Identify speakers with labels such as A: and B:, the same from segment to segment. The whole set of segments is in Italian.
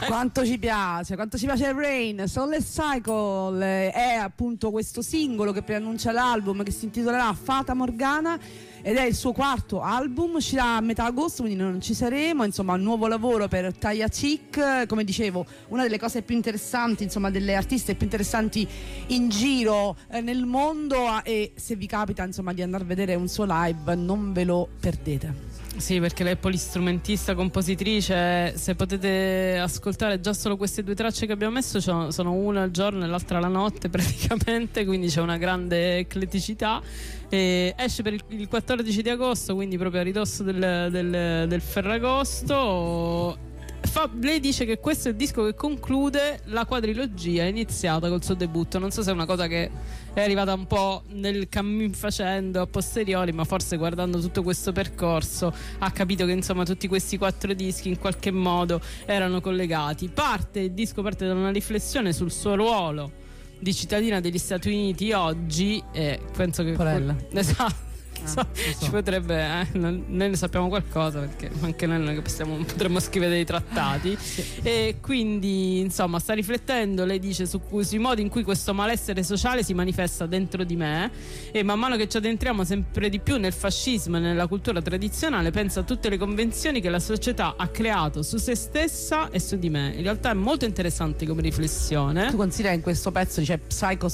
A: Quanto ci piace Rain. Soul Cycle è appunto questo singolo che preannuncia l'album che si intitolerà Fata Morgana ed è il suo quarto album, uscirà a metà agosto, quindi non ci saremo. Insomma, un nuovo lavoro per Taya Chick, come dicevo, una delle cose più interessanti, insomma, delle artiste più interessanti in giro nel mondo, e se vi capita insomma di andare a vedere un suo live non ve lo perdete.
B: Sì, perché lei è polistrumentista, compositrice. Se potete ascoltare già solo queste due tracce che abbiamo messo, sono una al giorno e l'altra la notte praticamente, quindi c'è una grande ecletticità. E esce per il 14 di agosto, quindi proprio a ridosso del Ferragosto. Lei dice che questo è il disco che conclude la quadrilogia iniziata col suo debutto. Non so se è una cosa che è arrivata un po' nel cammin facendo a posteriori, ma forse guardando tutto questo percorso ha capito che insomma tutti questi 4 dischi in qualche modo erano collegati. Il disco parte da una riflessione sul suo ruolo di cittadina degli Stati Uniti oggi, e penso che esatto. Ci potrebbe, noi ne sappiamo qualcosa, perché anche noi non è che potremmo scrivere dei trattati. Sì. E quindi insomma sta riflettendo, lei dice, sui modi in cui questo malessere sociale si manifesta dentro di me, e man mano che ci addentriamo sempre di più nel fascismo e nella cultura tradizionale pensa a tutte le convenzioni che la società ha creato su se stessa e su di me. In realtà è molto interessante come riflessione.
A: Tu considera in questo pezzo dice Psycho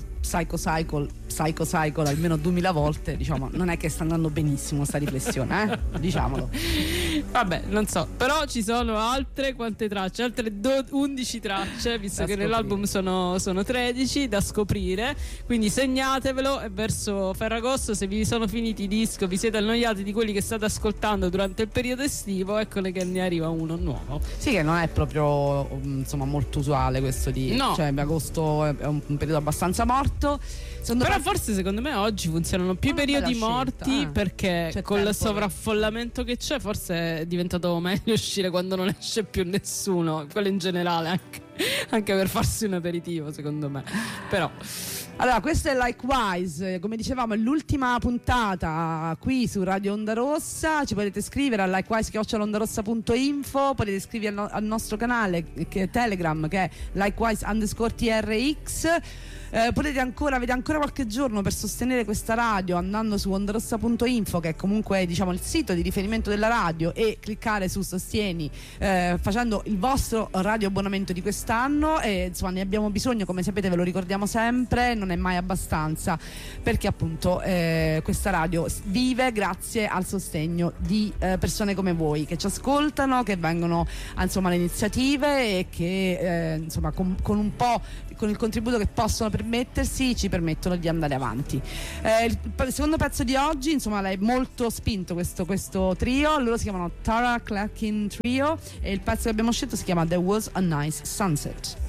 A: Cycle almeno 2000 volte, diciamo, non è che sta andando benissimo sta riflessione, diciamolo.
B: Vabbè, non so, però ci sono altre 11 tracce, visto che nell'album sono 13 da scoprire, quindi segnatevelo. E verso Ferragosto, se vi sono finiti i dischi, vi siete annoiati di quelli che state ascoltando durante il periodo estivo, eccone che ne arriva uno nuovo.
A: Sì, che non è proprio insomma molto usuale questo cioè agosto è un periodo abbastanza morto.
B: Però forse secondo me oggi funzionano più i periodi morti, perché col sovraffollamento che c'è forse è diventato meglio uscire quando non esce più nessuno, quello in generale, anche per farsi un aperitivo, secondo me. Però
A: allora, questo è Likewise, come dicevamo è l'ultima puntata qui su Radio Onda Rossa. Ci potete scrivere a likewise@ondarossa.info, potete iscrivervi al nostro canale che è Telegram, che è likewise_trx. Avete ancora qualche giorno per sostenere questa radio andando su ondarossa.info, che è comunque diciamo il sito di riferimento della radio, e cliccare su Sostieni facendo il vostro radio abbonamento di quest'anno. E insomma ne abbiamo bisogno, come sapete, ve lo ricordiamo sempre, non è mai abbastanza, perché appunto questa radio vive grazie al sostegno di persone come voi che ci ascoltano, che vengono insomma alle iniziative e che insomma con il contributo che possono permettersi ci permettono di andare avanti. Il secondo pezzo di oggi, insomma, l'hai molto spinto questo trio. Loro si chiamano Tara Clarkin Trio e il pezzo che abbiamo scelto si chiama There Was a Nice Sunset.